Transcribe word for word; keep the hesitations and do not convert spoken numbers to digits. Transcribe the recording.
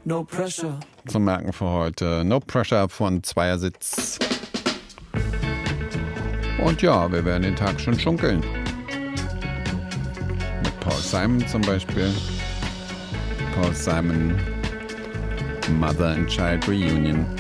no pressure. Zum Merken für heute No Pressure von Zweiersitz. Und ja, wir werden den Tag schon schunkeln. Mit Paul Simon zum Beispiel. Paul Simon, Mother and Child Reunion.